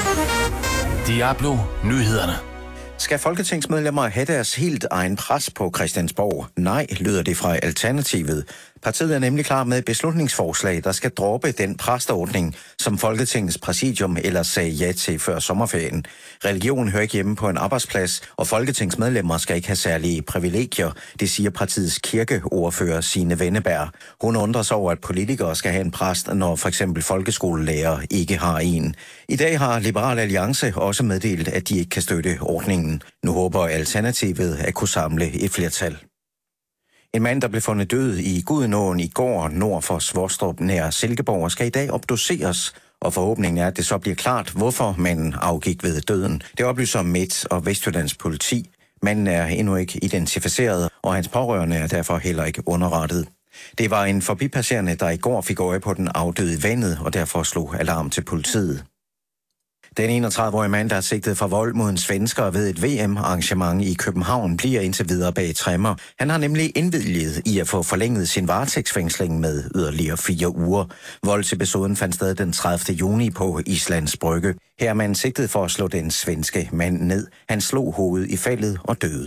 Diablo Nyhederne. Skal folketingsmedlemmer have deres helt egen pres på Christiansborg? Nej, lyder det fra Alternativet. Partiet er nemlig klar med et beslutningsforslag, der skal droppe den præsteordning, som Folketingets præsidium ellers sagde ja til før sommerferien. Religion hører ikke hjemme på en arbejdsplads, og folketingsmedlemmer skal ikke have særlige privilegier, det siger partiets kirkeordfører Signe Wenneberg. Hun undrer sig over, at politikere skal have en præst, når for eksempel folkeskolelærer ikke har en. I dag har Liberal Alliance også meddelt, at de ikke kan støtte ordningen. Nu håber Alternativet at kunne samle et flertal. En mand, der blev fundet død i Gudenåen i går nord for Svostrup nær Silkeborg, skal i dag obduceres, og forhåbningen er, at det så bliver klart, hvorfor manden afgik ved døden. Det oplyser Midt- og Vestjyllands politi. Manden er endnu ikke identificeret, og hans pårørende er derfor heller ikke underrettet. Det var en forbipasserende, der i går fik øje på den afdøde i vandet, og derfor slog alarm til politiet. Den 31-årige mand, der er sigtet for vold mod en svensker ved et VM-arrangement i København, bliver indtil videre bag tremmer. Han har nemlig indvilliget i at få forlænget sin varetægtsfængsling med yderligere 4 uger. Voldsepisoden fandt sted den 30. juni på Islands Brygge. Her er man sigtet for at slå den svenske mand ned. Han slog hovedet i faldet og døde.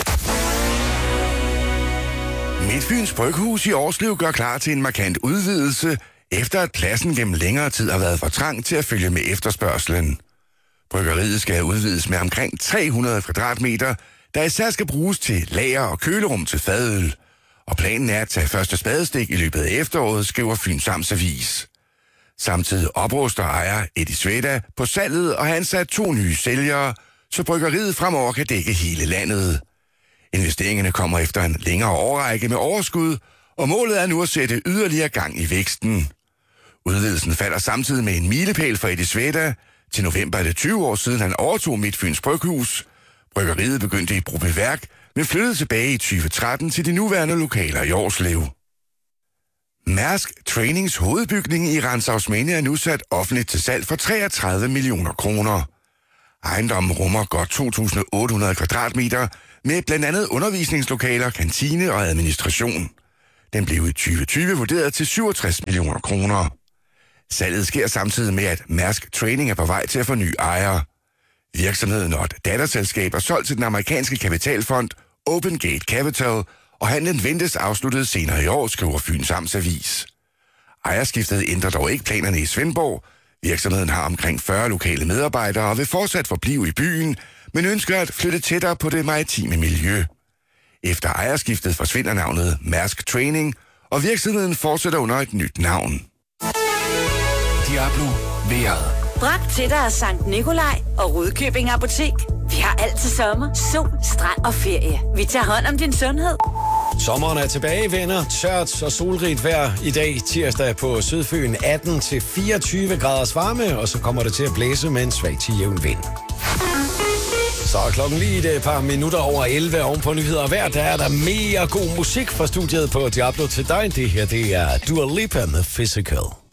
Midtfyns Bryghus i Årslev gør klar til en markant udvidelse, efter at pladsen gennem længere tid har været for trang til at følge med efterspørgselen. Bryggeriet skal udvides med omkring 300 kvadratmeter, der især skal bruges til lager og kølerum til fadøl. Og planen er at tage første spadestik i løbet af efteråret, skriver Fyns Amtsavis. Samtidig opruster ejer Eddie Sveda på salget og har ansat 2 nye sælgere, så bryggeriet fremover kan dække hele landet. Investeringerne kommer efter en længere årrække med overskud, og målet er nu at sætte yderligere gang i væksten. Udvidelsen falder samtidig med en milepæl for Eddie Sveda. Til november er det 20 år siden, han overtog Midtfyns Bryghus. Bryggeriet begyndte i Brobyværk, men flyttede tilbage i 2013 til de nuværende lokaler i Årslev. Mærsk Trainings hovedbygning i Rantzausminde er nu sat offentligt til salg for 33 millioner kroner. Ejendommen rummer godt 2.800 kvadratmeter med blandt andet undervisningslokaler, kantine og administration. Den blev i 2020 vurderet til 67 millioner kroner. Salget sker samtidig med, at Mærsk Training er på vej til at få nye ejere. Virksomheden og et datterselskab er solgt til den amerikanske kapitalfond Open Gate Capital, og handlen ventes afsluttet senere i år, skriver Fyns Amtsavis. Ejerskiftet ændrer dog ikke planerne i Svendborg. Virksomheden har omkring 40 lokale medarbejdere og vil fortsat forblive i byen, men ønsker at flytte tættere på det maritime miljø. Efter ejerskiftet forsvinder navnet Mærsk Training, og virksomheden fortsætter under et nyt navn. Diablo vejret. Bragt til dig af Sankt Nikolaj og Rudkøbing Apotek. Vi har altid sommer, sol, strand og ferie. Vi tager hånd om din sundhed. Sommeren er tilbage, venner. Tørt og solrigt vejr i dag, tirsdag på Sydfyn, 18-24 graders varme, og så kommer det til at blæse med en svag til jævn vind. Så er klokken lige et par minutter over 11 oven på nyheder og vejr. Der er der mere god musik fra studiet på Diablo til dig. Det her, det er Dua Lipa med Physical.